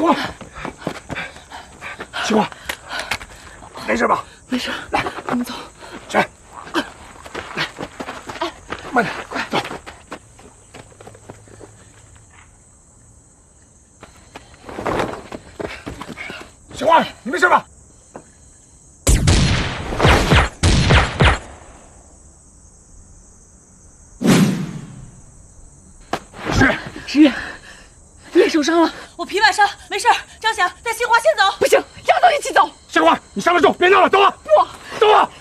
星光，星光，没事吧？ 没事， 来， 我们走。 去，来，慢点，快走。星光，你没事吧？ 十月，你也受伤了， 我皮外伤，没事。张霞，带杏花先走。 不行，丫头一起走。 星光，你上来住，别闹了，走了。 不， 走了。